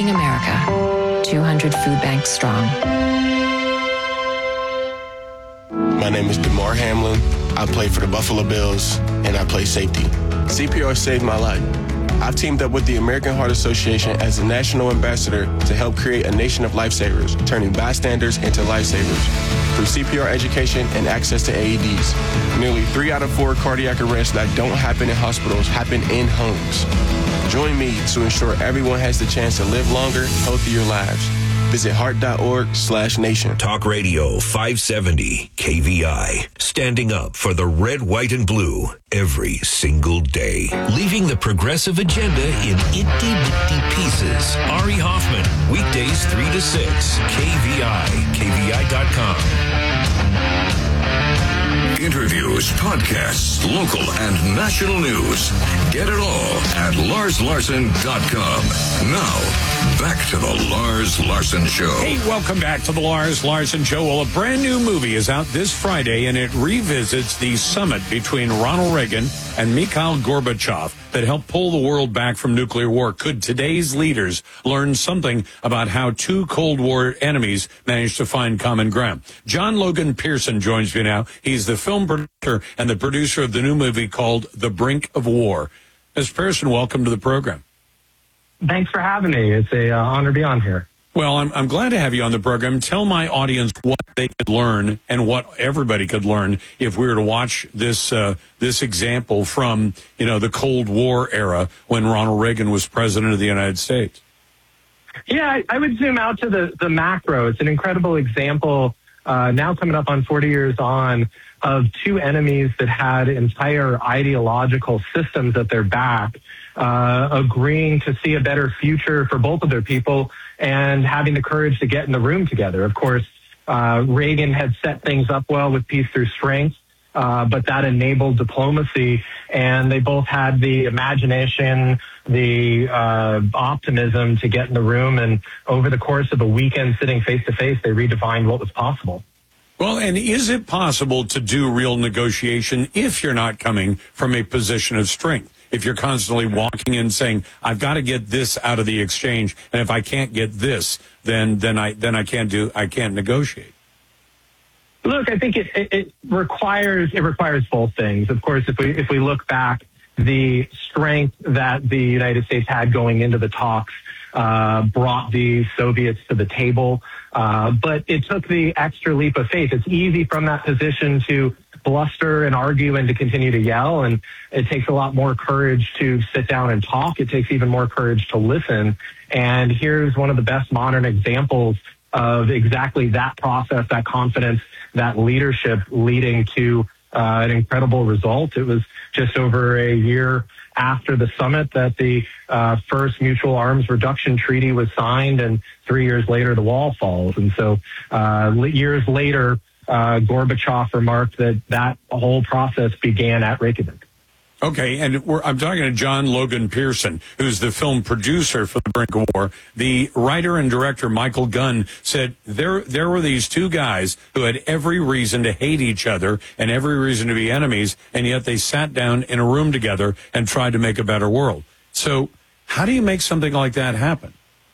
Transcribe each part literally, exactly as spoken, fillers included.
Feeding America, two hundred food banks strong. My name is DeMar Hamlin. I play for the Buffalo Bills, and I play safety. C P R saved my life. I've teamed up with the American Heart Association as a national ambassador to help create a nation of lifesavers, turning bystanders into lifesavers. Through C P R education and access to A E Ds, nearly three out of four cardiac arrests that don't happen in hospitals happen in homes. Join me to ensure everyone has the chance to live longer, healthier lives. Visit heart.org slash nation. Talk Radio five seventy K V I. Standing up for the red, white, and blue every single day. Leaving the progressive agenda in itty-bitty pieces. Ari Hoffman, weekdays three to six. K V I, K V I dot com. Interviews, podcasts, local and national news. Get it all at Lars Larson dot com. Now, back to the Lars Larson Show. Hey, welcome back to the Lars Larson Show. Well, a brand new movie is out this Friday, and it revisits the summit between Ronald Reagan and Mikhail Gorbachev that helped pull the world back from nuclear war. Could today's leaders learn something about how two Cold War enemies managed to find common ground? John Logan Pearson joins me now. He's the film producer and the producer of the new movie called The Brink of War. Mister Pearson, welcome to the program. Thanks for having me. It's a uh, honor to be on here. Well, I'm, I'm glad to have you on the program. Tell my audience what they could learn and what everybody could learn if we were to watch this uh, this example from, you know, the Cold War era when Ronald Reagan was president of the United States. Yeah, I, I would zoom out to the, the macro. It's an incredible example, uh, now coming up on forty years on, of two enemies that had entire ideological systems at their back, uh, agreeing to see a better future for both of their people and having the courage to get in the room together. Of course, uh, Reagan had set things up well with peace through strength, uh, but that enabled diplomacy, and they both had the imagination, the uh, optimism to get in the room, and over the course of a weekend sitting face-to-face, they redefined what was possible. Well, and is it possible to do real negotiation if you're not coming from a position of strength? If you're constantly walking in saying, I've got to get this out of the exchange, and if I can't get this, then then I then I can't do I can't negotiate. Look, I think it, it, it requires it requires both things. Of course, if we if we look back, the strength that the United States had going into the talks uh, brought the Soviets to the table, uh, but it took the extra leap of faith. It's easy from that position to bluster and argue and to continue to yell, and it takes a lot more courage to sit down and talk. It takes even more courage to listen. And here's one of the best modern examples of exactly that process, that confidence, that leadership leading to uh, an incredible result. It was just over a year after the summit that the uh, first mutual arms reduction treaty was signed, and three years later the wall falls. And so uh, years later, Uh, Gorbachev remarked that that whole process began at Reykjavik. Okay, and we're, I'm talking to John Logan Pearson, who's the film producer for The Brink of War. The writer and director, Michael Gunn, said there there were these two guys who had every reason to hate each other and every reason to be enemies, and yet they sat down in a room together and tried to make a better world. So how do you make something like that happen?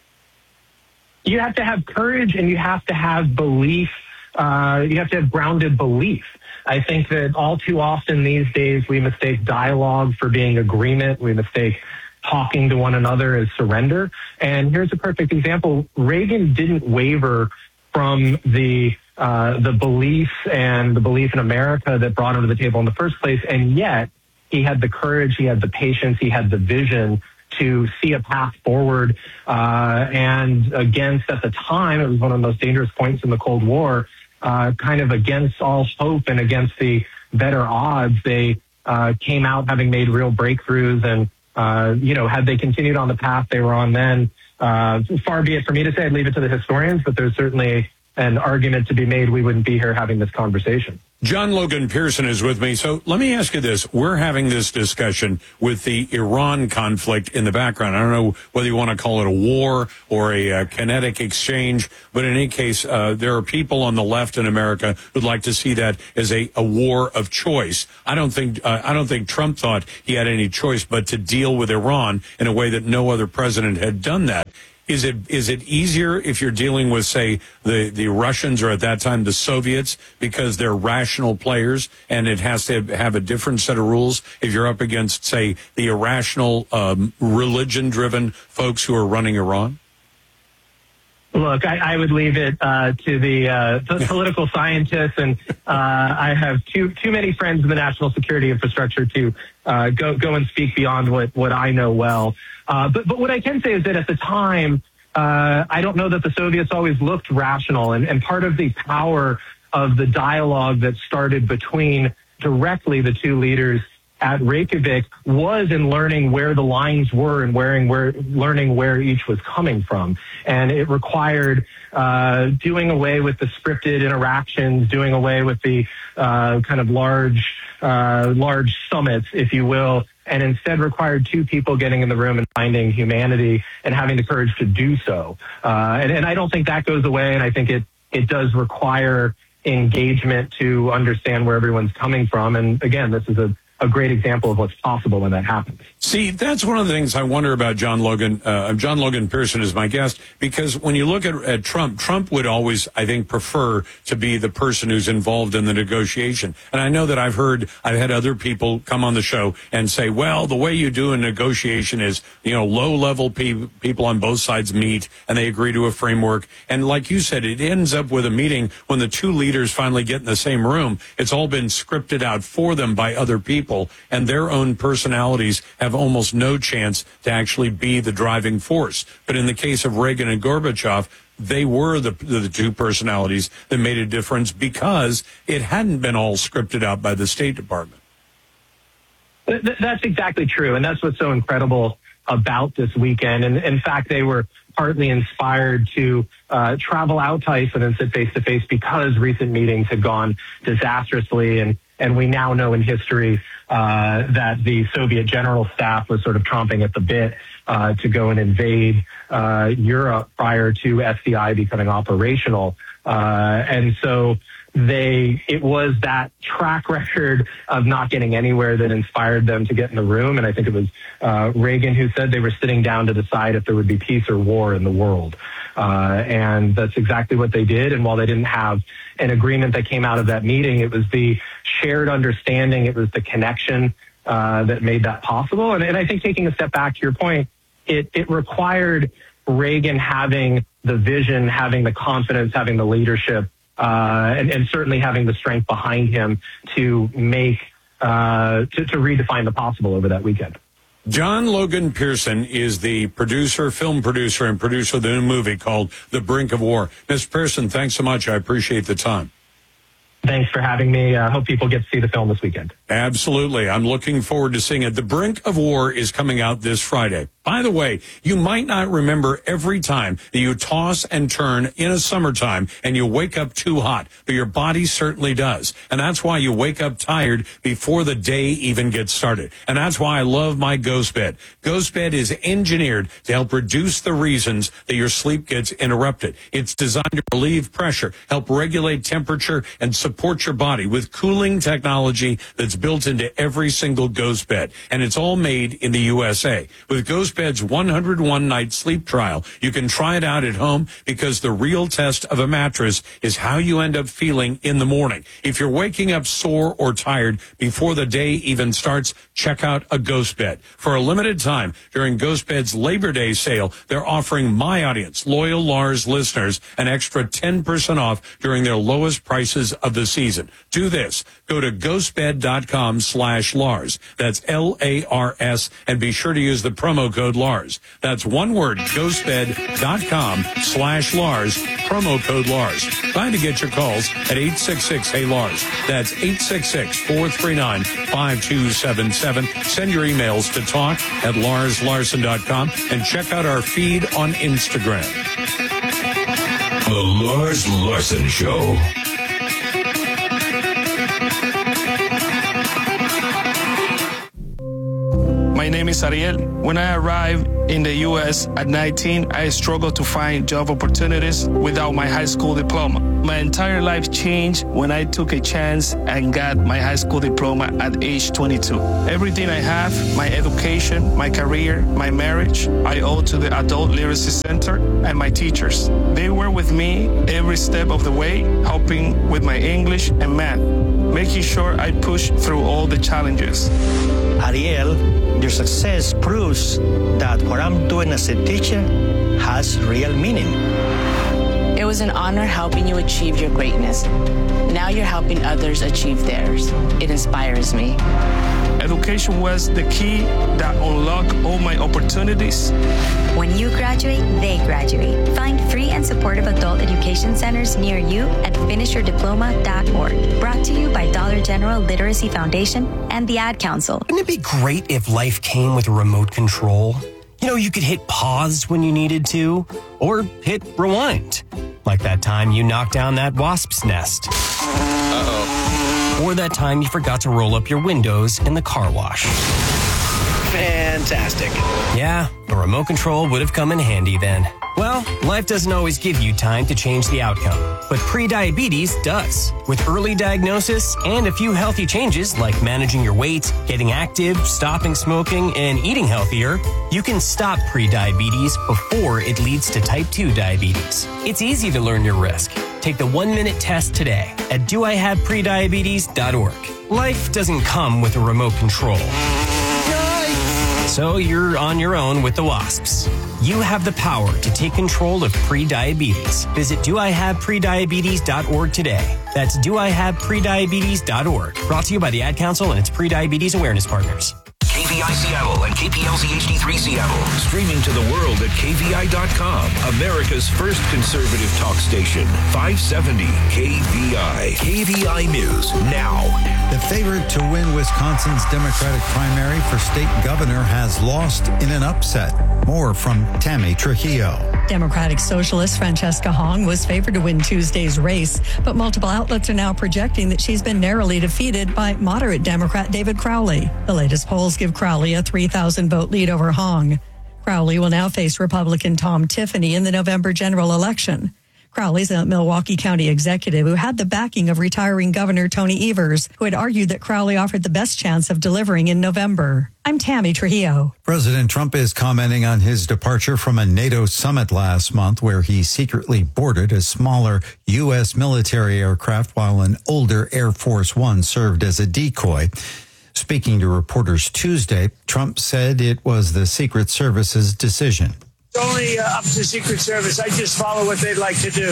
You have to have courage, and you have to have belief. Uh, you have to have grounded belief. I think that all too often these days we mistake dialogue for being agreement. We mistake talking to one another as surrender. And here's a perfect example. Reagan didn't waver from the uh, the belief and the belief in America that brought him to the table in the first place. And yet he had the courage, he had the patience, he had the vision to see a path forward. Uh, and against, at the time, it was one of the most dangerous points in the Cold War, Uh, kind of against all hope and against the better odds, they uh, came out having made real breakthroughs. And, uh, you know, had they continued on the path they were on then, uh, far be it for me to say, I'd leave it to the historians, but there's certainly an argument to be made we wouldn't be here having this conversation. John Logan Pearson is with me. So let me ask you this. We're having this discussion with the Iran conflict in the background. I don't know whether you want to call it a war or a uh, kinetic exchange, but in any case, uh, there are people on the left in America who'd like to see that as a, a war of choice. I don't think uh, I don't think Trump thought he had any choice but to deal with Iran in a way that no other president had done that. Is it is it easier if you're dealing with, say, the, the Russians or at that time the Soviets because they're rational players and it has to have a different set of rules if you're up against, say, the irrational, um, religion-driven folks who are running Iran? Look, I, I would leave it uh, to the, uh, the political scientists, and uh, I have too too many friends in the national security infrastructure to uh, go go and speak beyond what, what I know well. Uh, but but what I can say is that at the time, uh, I don't know that the Soviets always looked rational, and, and part of the power of the dialogue that started between directly the two leaders at Reykjavik was in learning where the lines were and wearing where learning where each was coming from. And it required uh, doing away with the scripted interactions, doing away with the uh, kind of large, uh, large summits, if you will, and instead required two people getting in the room and finding humanity and having the courage to do so. Uh, and, and I don't think that goes away, and I think it, it does require engagement to understand where everyone's coming from. And again, this is a a great example of what's possible when that happens. See, that's one of the things I wonder about John Logan. Uh, John Logan Pearson is my guest, because when you look at, at Trump, Trump would always, I think, prefer to be the person who's involved in the negotiation. And I know that I've heard, I've had other people come on the show and say, well, the way you do a negotiation is, you know, low-level pe- people on both sides meet and they agree to a framework. And like you said, it ends up with a meeting when the two leaders finally get in the same room. It's all been scripted out for them by other people. And their own personalities have almost no chance to actually be the driving force. But in the case of Reagan and Gorbachev, they were the, the two personalities that made a difference because it hadn't been all scripted out by the State Department. That's exactly true. And that's what's so incredible about this weekend. And in fact, they were partly inspired to uh, travel out to Iceland and sit face-to-face because recent meetings had gone disastrously. And, and we now know in history uh, that the Soviet general staff was sort of chomping at the bit uh, to go and invade uh, Europe prior to S D I becoming operational. Uh, and so they, it was that track record of not getting anywhere that inspired them to get in the room. And I think it was uh, Reagan who said they were sitting down to decide if there would be peace or war in the world. Uh, and that's exactly what they did. And while they didn't have an agreement that came out of that meeting, it was the shared understanding, it was the connection uh, that made that possible. And, and I think taking a step back to your point, it, it required Reagan having the vision, having the confidence, having the leadership, Uh, and, and certainly having the strength behind him to make, uh, to, to redefine the possible over that weekend. John Logan Pearson is the producer, film producer, and producer of the new movie called The Brink of War. Mister Pearson, thanks so much. I appreciate the time. Thanks for having me. I uh, hope people get to see the film this weekend. Absolutely. I'm looking forward to seeing it. The Brink of War is coming out this Friday. By the way, you might not remember every time that you toss and turn in a summertime and you wake up too hot, but your body certainly does. And that's why you wake up tired before the day even gets started. And that's why I love my Ghost Bed. Ghost Bed is engineered to help reduce the reasons that your sleep gets interrupted. It's designed to relieve pressure, help regulate temperature, and support your body with cooling technology that's built into every single Ghost Bed. And it's all made in the U S A. With Ghost Bed's one hundred one night sleep trial, you can try it out at home because the real test of a mattress is how you end up feeling in the morning. If you're waking up sore or tired before the day even starts, check out a Ghost Bed. For a limited time during Ghost Bed's Labor Day sale, they're offering my audience, loyal Lars listeners, an extra ten percent off during their lowest prices of the season. Do this. Go to ghostbed.com slash Lars. That's L A R S, and be sure to use the promo code Lars. That's one word, ghostbed.com slash Lars, promo code Lars. Trying to get your calls at eight six six, hey Lars. That's eight six six, four three nine, five two seven seven. Send your emails to talk at lars larson dot com and check out our feed on Instagram. The Lars Larson Show. My name is Ariel. When I arrived in the U S at nineteen, I struggled to find job opportunities without my high school diploma. My entire life changed when I took a chance and got my high school diploma at age twenty-two. Everything I have, my education, my career, my marriage, I owe to the Adult Literacy Center and my teachers. They were with me every step of the way, helping with my English and math, making sure I pushed through all the challenges. Ariel, your success proves that what I'm doing as a teacher has real meaning. It was an honor helping you achieve your greatness. Now you're helping others achieve theirs. It inspires me. Education was the key that unlocked all my opportunities. When you graduate, they graduate. Find free and supportive adult education centers near you at finish your diploma dot org. Brought to you by Dollar General Literacy Foundation and the Ad Council. Wouldn't it be great if life came with a remote control? You know, you could hit pause when you needed to, or hit rewind. Like that time you knocked down that wasp's nest. Uh-oh. Or that time you forgot to roll up your windows in the car wash. Fantastic. Yeah, a remote control would have come in handy then. Well, life doesn't always give you time to change the outcome, but prediabetes does. With early diagnosis and a few healthy changes like managing your weight, getting active, stopping smoking, and eating healthier, you can stop prediabetes before it leads to type two diabetes. It's easy to learn your risk. Take the one-minute test today at do I have prediabetes dot org. Life doesn't come with a remote control. So you're on your own with the wasps. You have the power to take control of prediabetes. Visit do I have prediabetes dot org today. That's do I have prediabetes dot org. Brought to you by the Ad Council and its Prediabetes Awareness Partners. K V I Seattle and K P L Z H D three Seattle. Streaming to the world at K V I dot com. America's first conservative talk station. five seventy K V I. K V I News now. The favorite to win Wisconsin's Democratic primary for state governor has lost in an upset. More from Tammy Trujillo. Democratic Socialist Francesca Hong was favored to win Tuesday's race, but multiple outlets are now projecting that she's been narrowly defeated by moderate Democrat David Crowley. The latest polls give Crowley a three thousand vote lead over Hong. Crowley will now face Republican Tom Tiffany in the November general election. Crowley's a Milwaukee County executive who had the backing of retiring Governor Tony Evers, who had argued that Crowley offered the best chance of delivering in November. I'm Tammy Trujillo. President Trump is commenting on his departure from a NATO summit last month where he secretly boarded a smaller U S military aircraft while an older Air Force One served as a decoy. Speaking to reporters Tuesday, Trump said it was the Secret Service's decision. It's only uh, up to the Secret Service. I just follow what they'd like to do.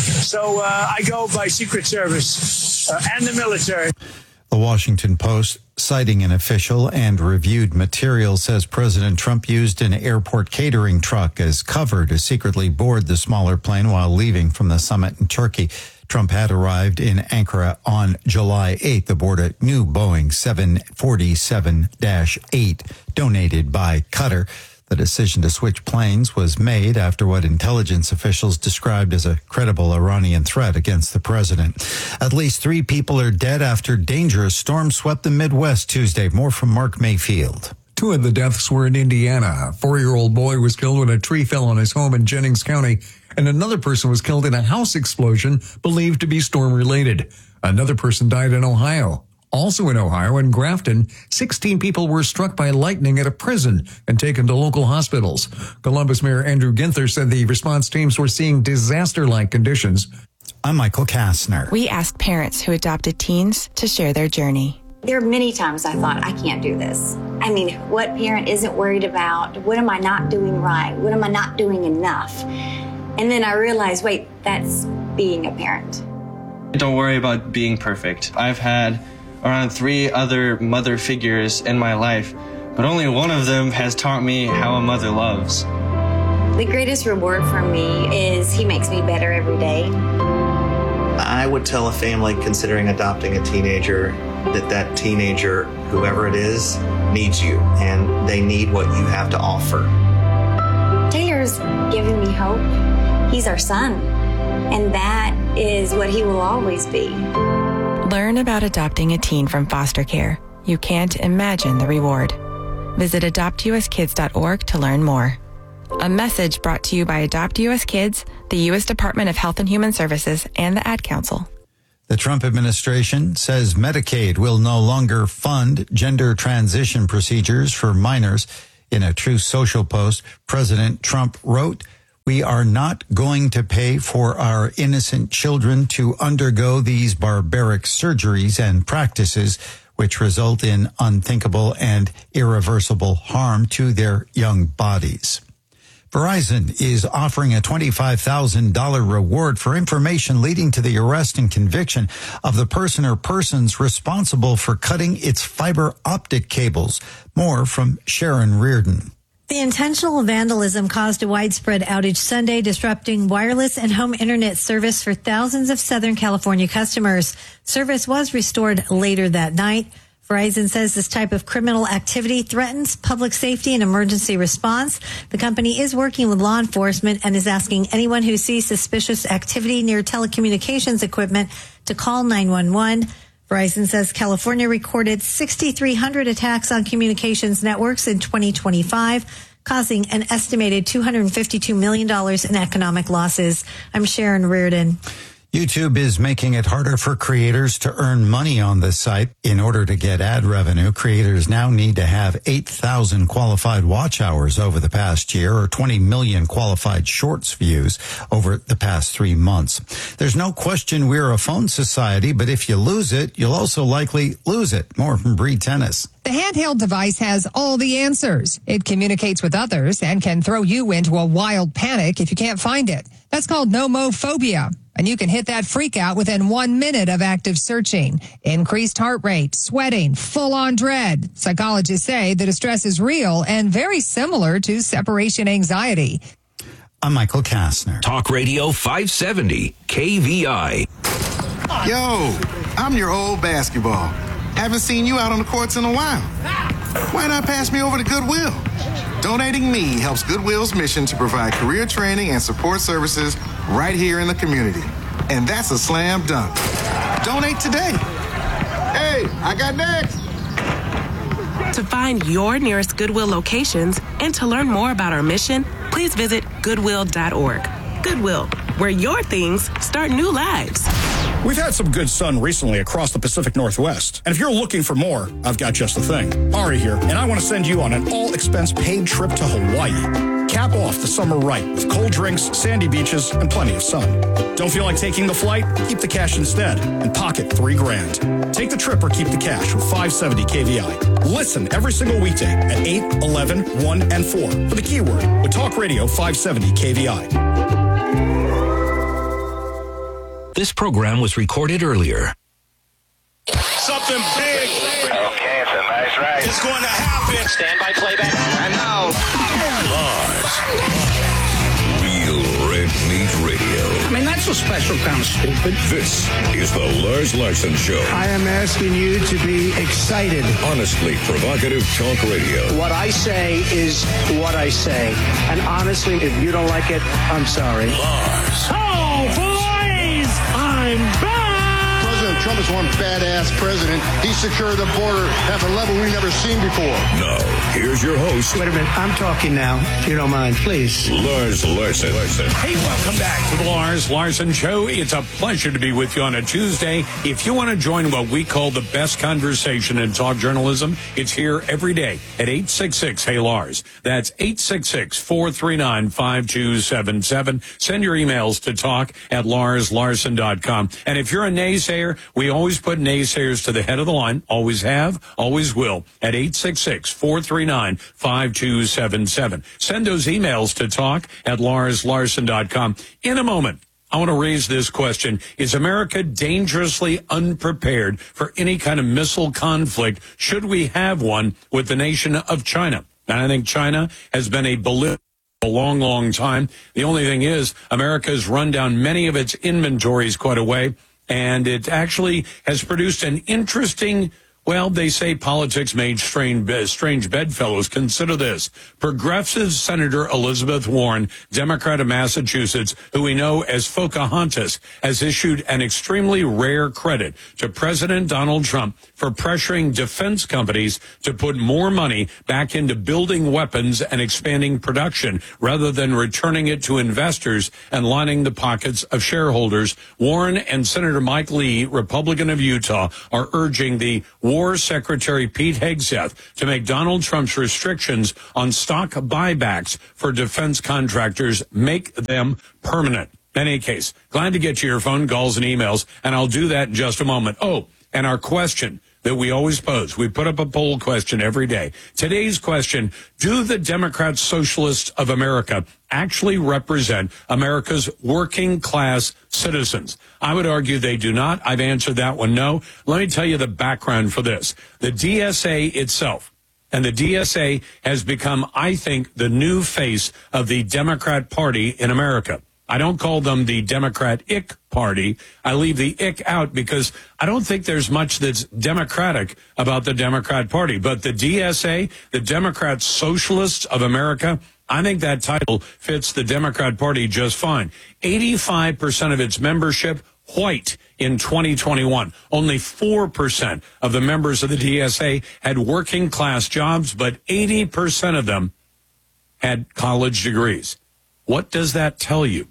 So uh, I go by Secret Service uh, and the military. The Washington Post, citing an official and reviewed material, says President Trump used an airport catering truck as cover to secretly board the smaller plane while leaving from the summit in Turkey. Trump had arrived in Ankara on July eighth aboard a new Boeing seven forty-seven dash eight donated by Qatar. The decision to switch planes was made after what intelligence officials described as a credible Iranian threat against the president. At least three people are dead after dangerous storm swept the Midwest Tuesday. More from Mark Mayfield. Two of the deaths were in Indiana. A four-year-old boy was killed when a tree fell on his home in Jennings County, and another person was killed in a house explosion believed to be storm-related. Another person died in Ohio. Also in Ohio, in Grafton, sixteen people were struck by lightning at a prison and taken to local hospitals. Columbus Mayor Andrew Ginther said the response teams were seeing disaster-like conditions. I'm Michael Kastner. We asked parents who adopted teens to share their journey. There are many times I thought, I can't do this. I mean, what parent isn't worried about? What am I not doing right? What am I not doing enough? And then I realized, wait, that's being a parent. Don't worry about being perfect. I've had around three other mother figures in my life, but only one of them has taught me how a mother loves. The greatest reward for me is he makes me better every day. I would tell a family considering adopting a teenager that that teenager, whoever it is, needs you, and they need what you have to offer. Taylor's giving me hope. He's our son, and that is what he will always be. Learn about adopting a teen from foster care. You can't imagine the reward. Visit adopt u s kids dot org to learn more. A message brought to you by Adopt U S Kids, the U S Department of Health and Human Services, and the Ad Council. The Trump administration says Medicaid will no longer fund gender transition procedures for minors. In a Truth Social post, President Trump wrote, "We are not going to pay for our innocent children to undergo these barbaric surgeries and practices which result in unthinkable and irreversible harm to their young bodies." Verizon is offering a twenty-five thousand dollars reward for information leading to the arrest and conviction of the person or persons responsible for cutting its fiber optic cables. More from Sharon Reardon. The intentional vandalism caused a widespread outage Sunday, disrupting wireless and home internet service for thousands of Southern California customers. Service was restored later that night. Verizon says this type of criminal activity threatens public safety and emergency response. The company is working with law enforcement and is asking anyone who sees suspicious activity near telecommunications equipment to call nine one one. Verizon says California recorded six thousand three hundred attacks on communications networks in twenty twenty-five, causing an estimated two hundred fifty-two million dollars in economic losses. I'm Sharon Reardon. YouTube is making it harder for creators to earn money on the site. In order to get ad revenue, creators now need to have eight thousand qualified watch hours over the past year or twenty million qualified shorts views over the past three months. There's no question we're a phone society, but if you lose it, you'll also likely lose it. More from Bree Tennis. The handheld device has all the answers. It communicates with others and can throw you into a wild panic if you can't find it. That's called nomophobia. And you can hit that freak out within one minute of active searching. Increased heart rate, sweating, full-on dread. Psychologists say the distress is real and very similar to separation anxiety. I'm Michael Kastner. Talk Radio five seventy, K V I. Yo, I'm your old basketball. Haven't seen you out on the courts in a while. Why not pass me over to Goodwill? Donating me helps Goodwill's mission to provide career training and support services right here in the community. And that's a slam dunk. Donate today. Hey, I got next. To find your nearest Goodwill locations and to learn more about our mission, please visit goodwill dot org. Goodwill, where your things start new lives. We've had some good sun recently across the Pacific Northwest. And if you're looking for more, I've got just the thing. Ari here, and I want to send you on an all-expense-paid trip to Hawaii. Cap off the summer right with cold drinks, sandy beaches, and plenty of sun. Don't feel like taking the flight? Keep the cash instead and pocket three grand. Take the trip or keep the cash with five seventy K V I. Listen every single weekday at eight, eleven, one, and four for the keyword with Talk Radio five seventy K V I. This program was recorded earlier. Something big. Okay, it's a nice ride. It's going to happen. Stand by playback. And now, Lars. Real Red Meat Radio. I mean, that's a special kind of stupid. This is the Lars Larson Show. I am asking you to be excited. Honestly provocative talk radio. What I say is what I say. And honestly, if you don't like it, I'm sorry. Lars. Oh, boys! I'm back! President Trump is one badass president. He secured the border at a level we've never seen before. Now, here's your host. Wait a minute. I'm talking now. If you don't mind, please. Lars Larson. Larson. Hey, welcome back to the Lars Larson Show. It's a pleasure to be with you on a Tuesday. If you want to join what we call the best conversation in talk journalism, it's here every day at eight six six, hey Lars. That's eight six six, four three nine, five two seven seven. Send your emails to talk at lars larson dot com. And if you're a naysayer, we always put naysayers to the head of the line. Always have, always will. At eight six six, four three nine, five two seven seven. Send those emails to talk at lars larson dot com. In a moment, I want to raise this question. Is America dangerously unprepared for any kind of missile conflict? Should we have one with the nation of China? And I think China has been a belligerent a long, long time. The only thing is, America has run down many of its inventories quite a way, and it actually has produced an interesting, Well, they say politics made strange, strange bedfellows. Consider this. Progressive Senator Elizabeth Warren, Democrat of Massachusetts, who we know as Pocahontas, has issued an extremely rare credit to President Donald Trump for pressuring defense companies to put more money back into building weapons and expanding production rather than returning it to investors and lining the pockets of shareholders. Warren and Senator Mike Lee, Republican of Utah, are urging the War Secretary Pete Hegseth to make Donald Trump's restrictions on stock buybacks for defense contractors make them permanent. In any case, glad to get to your phone calls and emails, and I'll do that in just a moment. Oh, and our question that we always pose. We put up a poll question every day. Today's question, do the Democrat Socialists of America actually represent America's working class citizens? I would argue they do not. I've answered that one no. Let me tell you the background for this. The D S A itself, and the D S A has become, I think, the new face of the Democrat Party in America. I don't call them the Democrat-ick party. I leave the ick out because I don't think there's much that's democratic about the Democrat Party. But the D S A, the Democrat Socialists of America, I think that title fits the Democrat Party just fine. eighty-five percent of its membership white in twenty twenty-one. Only four percent of the members of the D S A had working class jobs, but eighty percent of them had college degrees. What does that tell you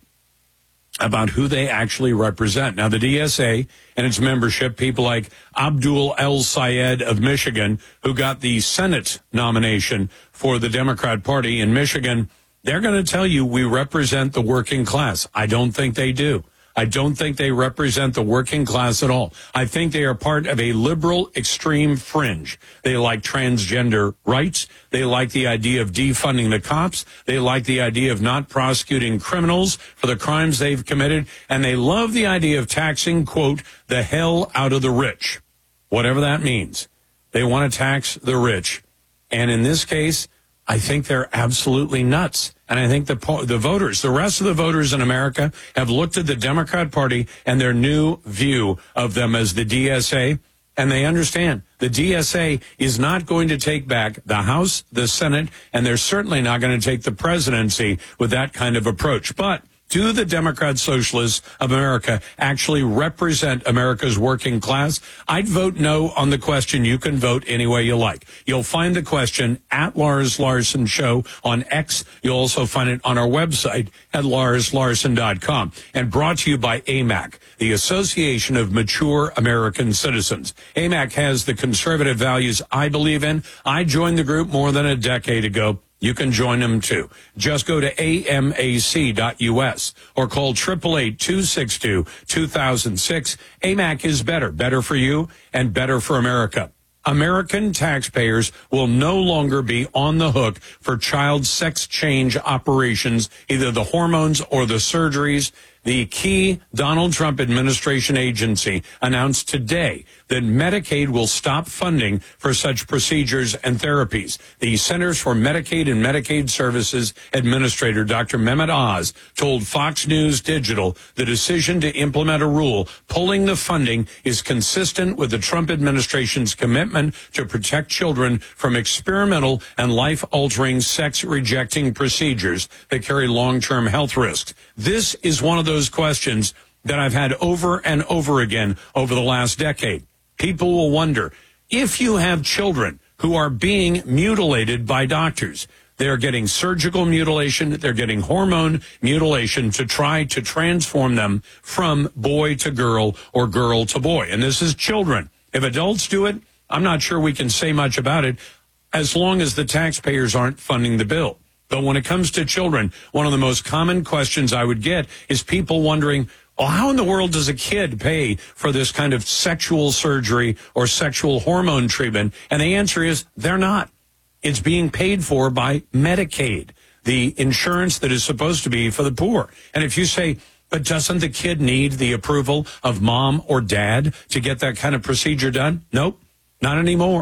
about who they actually represent? Now, the D S A and its membership, people like Abdul El-Sayed of Michigan, who got the Senate nomination for the Democrat Party in Michigan, they're going to tell you we represent the working class. I don't think they do. I don't think they represent the working class at all. I think they are part of a liberal extreme fringe. They like transgender rights. They like the idea of defunding the cops. They like the idea of not prosecuting criminals for the crimes they've committed. And they love the idea of taxing, quote, the hell out of the rich, whatever that means. They want to tax the rich. And in this case, I think they're absolutely nuts. And I think the the voters, the rest of the voters in America have looked at the Democrat Party and their new view of them as the D S A, and they understand the D S A is not going to take back the House, the Senate, and they're certainly not going to take the presidency with that kind of approach. But do the Democrat Socialists of America actually represent America's working class? I'd vote no on the question. You can vote any way you like. You'll find the question at Lars Larson Show on X. You'll also find it on our website at lars larson dot com. And brought to you by A M A C, the Association of Mature American Citizens. A M A C has the conservative values I believe in. I joined the group more than a decade ago. You can join them, too. Just go to A M A C dot U S or call eight eight eight, two six two, two thousand six. A M A C is better, better for you and better for America. American taxpayers will no longer be on the hook for child sex change operations, either the hormones or the surgeries. The key Donald Trump administration agency announced today that Medicaid will stop funding for such procedures and therapies. The Centers for Medicaid and Medicaid Services Administrator, Doctor Mehmet Oz, told Fox News Digital the decision to implement a rule pulling the funding is consistent with the Trump administration's commitment to protect children from experimental and life-altering sex-rejecting procedures that carry long-term health risks. This is one of those questions that I've had over and over again over the last decade. People will wonder, if you have children who are being mutilated by doctors, they're getting surgical mutilation, they're getting hormone mutilation to try to transform them from boy to girl or girl to boy. And this is children. If adults do it, I'm not sure we can say much about it as long as the taxpayers aren't funding the bill. But when it comes to children, one of the most common questions I would get is people wondering, well, how in the world does a kid pay for this kind of sexual surgery or sexual hormone treatment? And the answer is they're not. It's being paid for by Medicaid, the insurance that is supposed to be for the poor. And if you say, but doesn't the kid need the approval of mom or dad to get that kind of procedure done? Nope, not anymore.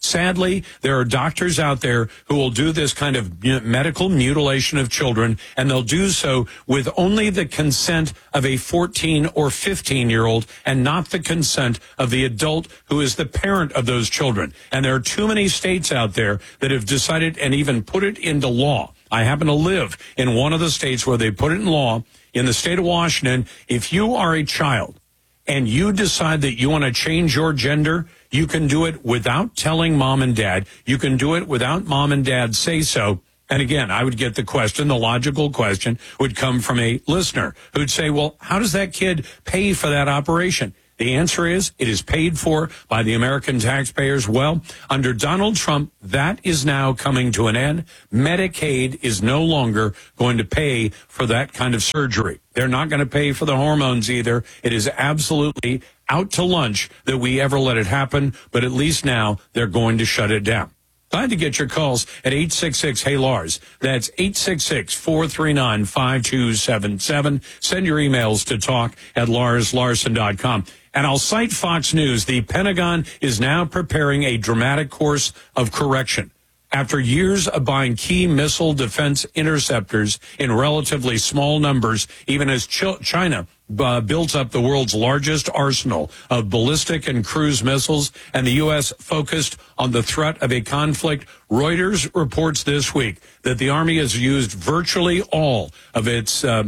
Sadly, there are doctors out there who will do this kind of medical mutilation of children, and they'll do so with only the consent of a fourteen or fifteen-year-old and not the consent of the adult who is the parent of those children. And there are too many states out there that have decided and even put it into law. I happen to live in one of the states where they put it in law. In the state of Washington, if you are a child and you decide that you want to change your gender, you can do it without telling mom and dad. You can do it without mom and dad say so. And again, I would get the question, the logical question would come from a listener who'd say, well, how does that kid pay for that operation? The answer is it is paid for by the American taxpayers. Well, under Donald Trump, that is now coming to an end. Medicaid is no longer going to pay for that kind of surgery. They're not going to pay for the hormones either. It is absolutely out to lunch that we ever let it happen, but at least now they're going to shut it down. Glad to get your calls at eight six six, hey Lars. That's eight six six, four three nine, five two seven seven. Send your emails to talk at lars larson dot com. And I'll cite Fox News. The Pentagon is now preparing a dramatic course of correction. After years of buying key missile defense interceptors in relatively small numbers, even as Ch- China uh, built up the world's largest arsenal of ballistic and cruise missiles, and the U S focused on the threat of a conflict, Reuters reports this week that the Army has used virtually all of its uh,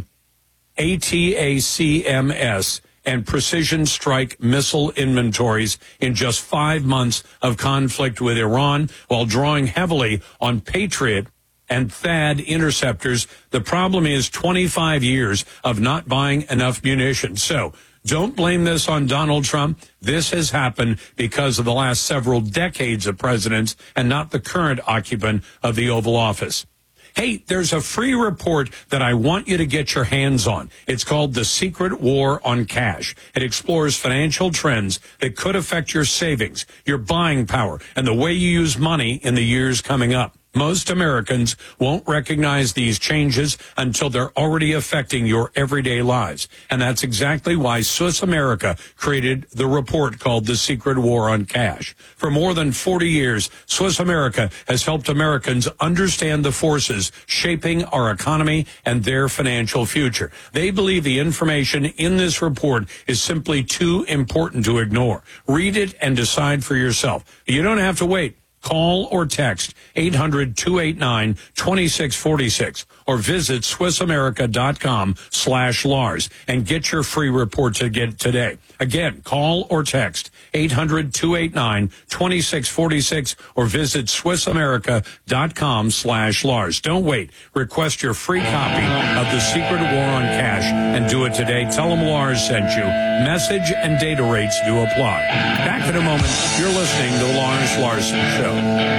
A T A C M S and precision strike missile inventories in just five months of conflict with Iran, while drawing heavily on Patriot and THAAD interceptors. The problem is twenty-five years of not buying enough munitions. So don't blame this on Donald Trump. This has happened because of the last several decades of presidents and not the current occupant of the Oval Office. Hey, there's a free report that I want you to get your hands on. It's called The Secret War on Cash. It explores financial trends that could affect your savings, your buying power, and the way you use money in the years coming up. Most Americans won't recognize these changes until they're already affecting your everyday lives. And that's exactly why Swiss America created the report called The Secret War on Cash. For more than forty years, Swiss America has helped Americans understand the forces shaping our economy and their financial future. They believe the information in this report is simply too important to ignore. Read it and decide for yourself. You don't have to wait. Call or text eight hundred, two eight nine, two six four six or visit swissamerica.com slash Lars and get your free report to get today. Again, call or text eight hundred, two eight nine, two six four six or visit swissamerica.com slash Lars. Don't wait. Request your free copy of The Secret War on Cash and do it today. Tell them Lars sent you. Message and data rates do apply. Back in a moment. You're listening to the Lars Larson Show.